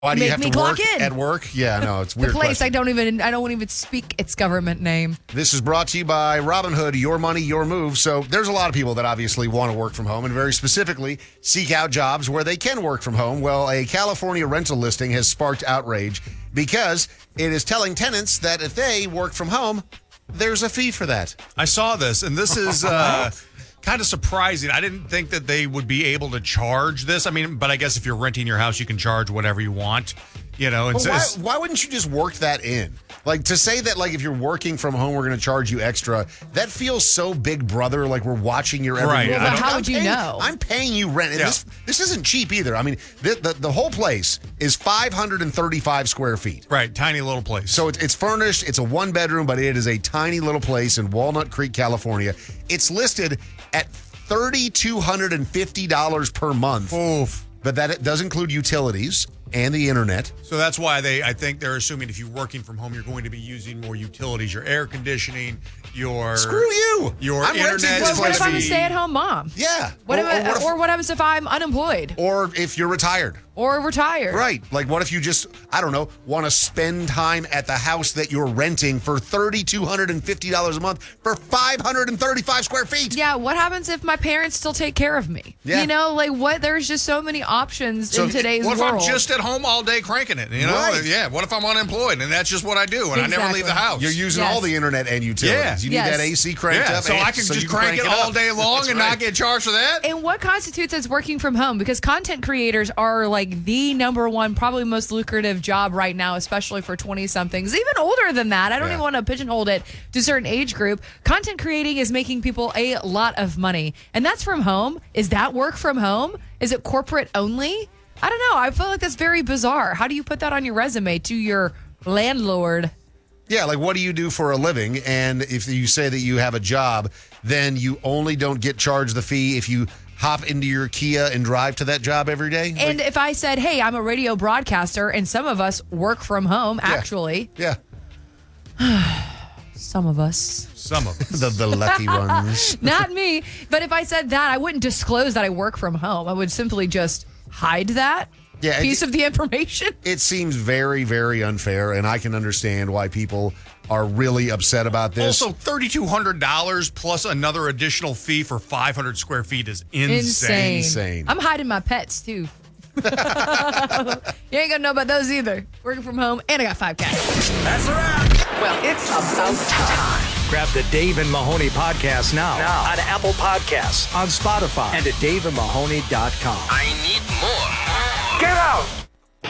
Why do you Make have me to clock work in. at work? Yeah, no, it's a The weird. place question. I don't even speak its government name. This is brought to you by Robinhood, your money, your move. So there's a lot of people that obviously want to work from home and very specifically seek out jobs where they can work from home. Well, a California rental listing has sparked outrage because it is telling tenants that if they work from home, there's a fee for that. I saw this, and this is kind of surprising. I didn't think that they would be able to charge this. I mean, but I guess if you're renting your house, you can charge whatever you want, you know. And But why wouldn't you just work that in? Like, to say that, like, if you're working from home, we're going to charge you extra, that feels so Big Brother, like we're watching your every Right. move. Well, but how would you know? I'm paying you rent. And Yeah. this isn't cheap either. I mean, the whole place is 535 square feet. Right, tiny little place. So it's furnished. It's a one-bedroom, but it is a tiny little place in Walnut Creek, California. It's listed at $3,250 per month. Oof. But that it does include utilities and the internet. So that's why I think they're assuming if you're working from home, you're going to be using more utilities, your air conditioning, your Screw you. your I'm renting internet. this is What going if to I'm a be- stay-at-home mom? Yeah. What happens if I'm unemployed Or if you're retired. or retired? Right. Like, what if you just, I don't know, want to spend time at the house that you're renting for $3,250 a month for 535 square feet? Yeah, what happens if my parents still take care of me? Yeah. You know, like what? There's just so many options So in today's What if world. I'm just at home all day cranking it? You know, Right. yeah. What if I'm unemployed and that's just what I do and I never leave the Exactly. house? You're using Yes. all the internet and utilities. Yeah. You need Yes. that AC cranked yeah, up. so and I can so just you crank it up. all day long That's and right. not get charged for that. And what constitutes as working from home? Because content creators are like the number one, probably most lucrative job right now, especially for 20-somethings, even older than that. I don't Yeah. even want to pigeonhole it to a certain age group. Content creating is making people a lot of money. And that's from home. Is that work from home? Is it corporate only? I don't know. I feel like that's very bizarre. How do you put that on your resume to your landlord? Yeah, like, what do you do for a living? And if you say that you have a job, then you only don't get charged the fee if you hop into your Kia and drive to that job every day? And if I said, hey, I'm a radio broadcaster, and some of us work from home, actually, Yeah. some of us. Some of us. The lucky ones. Not me. But if I said that, I wouldn't disclose that I work from home. I would simply just hide that piece of the information. It seems very, very unfair, and I can understand why people are really upset about this. Also, $3,200 plus another additional fee for 500 square feet is insane. Insane. I'm hiding my pets, too. You ain't gonna know about those either. Working from home, and I got 5 cats. That's a wrap. Well, it's about time. Grab the Dave and Mahoney podcast now on Apple Podcasts, on Spotify, and at daveandmahoney.com. I need more. Get out!